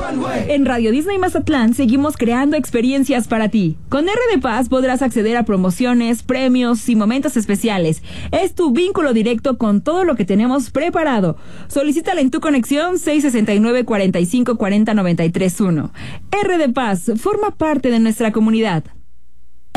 En Radio Disney Mazatlán seguimos creando experiencias para ti. Con R de Paz podrás acceder a promociones, premios y momentos especiales. Es tu vínculo directo con todo lo que tenemos preparado. Solicítala en tu conexión 669-4540-931. R de Paz forma parte de nuestra comunidad.